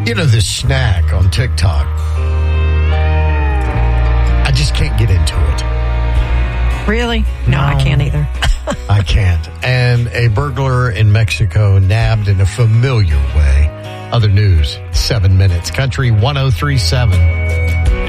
You know, this snack on TikTok, I just can't get into it. Really? No, I can't either. I can't. And a burglar in Mexico nabbed in a familiar way. Other news, 7 minutes. Country 103.7.